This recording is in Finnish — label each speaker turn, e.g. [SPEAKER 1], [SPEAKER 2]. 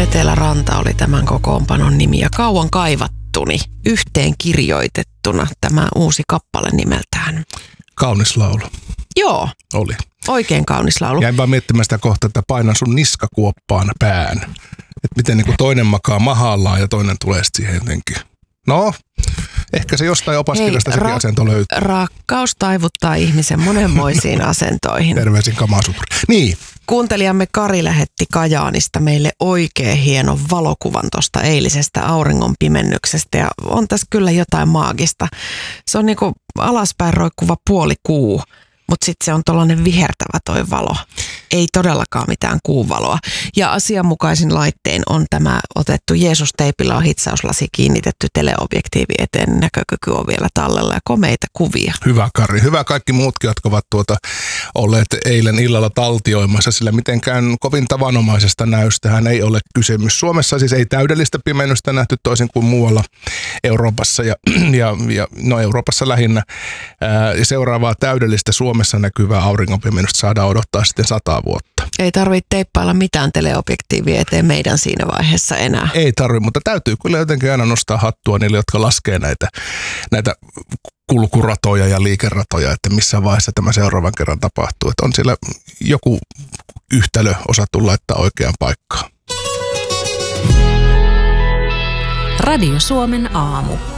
[SPEAKER 1] Eteläranta oli tämän kokoonpanon nimi ja kauan kaivattuni, yhteen kirjoitettuna tämä uusi kappale nimeltään.
[SPEAKER 2] Kaunis laulu.
[SPEAKER 1] Joo.
[SPEAKER 2] Oli.
[SPEAKER 1] Oikein kaunis laulu.
[SPEAKER 2] Jäin vaan miettimään sitä kohtaa, että painan sun niskakuoppaan pään. Että miten niin kuin toinen makaa mahallaan ja toinen tulee sitten siihen jotenkin. No, ehkä se jostain opaskirjasta sekin asento löytyy.
[SPEAKER 1] Rakkaus taivuttaa ihmisen monenmoisiin asentoihin.
[SPEAKER 2] Terveisin Kamasuturi. Niin.
[SPEAKER 1] Kuuntelijamme Kari lähetti Kajaanista meille oikein hienon valokuvan tuosta eilisestä auringon pimennyksestä ja on tässä kyllä jotain maagista. Se on niinku alaspäin roikkuva puolikuu, mutta sitten se on tollainen vihertävä toi valo. Ei todellakaan mitään kuuvaloa. Ja asianmukaisin laittein on tämä otettu Jeesus-teipillä on hitsauslasi kiinnitetty teleobjektiivi eteen. Näkökyky on vielä tallella ja komeita kuvia.
[SPEAKER 2] Hyvä Kari. Hyvä kaikki muutkin, jotka ovat olleet eilen illalla taltioimassa, sillä mitenkään kovin tavanomaisesta näystähän ei ole kysymys. Suomessa siis ei täydellistä pimennystä nähty toisin kuin muualla Euroopassa ja Euroopassa lähinnä. Seuraavaa täydellistä Suomessa näkyvää auringonpimennystä saadaan odottaa sitten 100 vuotta.
[SPEAKER 1] Ei tarvitse teippailla mitään teleobjektiivia eteen meidän siinä vaiheessa enää.
[SPEAKER 2] Ei tarvitse, mutta täytyy kyllä jotenkin aina nostaa hattua niille, jotka laskee näitä kulkuratoja ja liikeratoja, että missä vaiheessa tämä seuraavan kerran tapahtuu. Että on siellä joku yhtälö osattu laittaa oikeaan paikkaan.
[SPEAKER 3] Radio Suomen aamu.